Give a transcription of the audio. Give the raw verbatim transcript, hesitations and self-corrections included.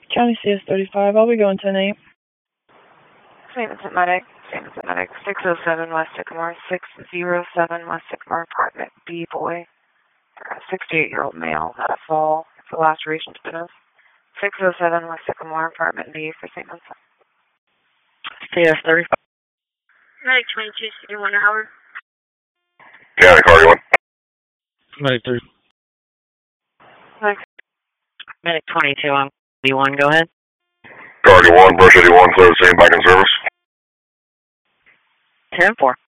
County C S thirty-five, I'll be going ten eight. Saint Vincent Medic, Saint Vincent Medic, six oh seven West Sycamore, six oh seven West Sycamore, apartment B, boy. A sixty-eight-year-old male had a fall for laceration to penis. six oh seven West Sycamore, apartment B for Saint Vincent. C S thirty-five. Medic twenty-two, sixty-one hour. County Cardi one. Medic three. Medic. Medic twenty-two on B one, go ahead. Cardi one, Brush eighty-one, clear the scene, back in service. ten four.